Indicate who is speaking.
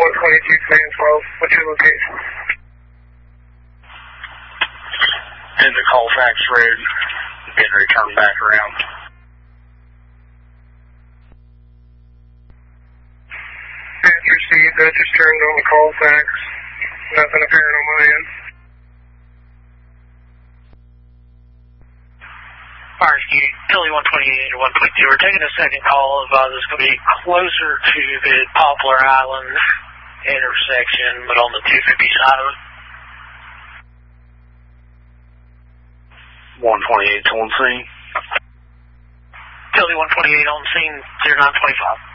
Speaker 1: 122 Command 12. What's your location?
Speaker 2: Into Colfax Road. Getting returned back around.
Speaker 1: Patch received. I just turned on the Colfax. Nothing apparent on my end.
Speaker 3: RSQ, Philly 128 or 122. We're taking a second call. It's going to be closer to the Poplar Island intersection, but on the 250 side of it.
Speaker 2: 128 on scene.
Speaker 3: Philly 128 on scene, 0925.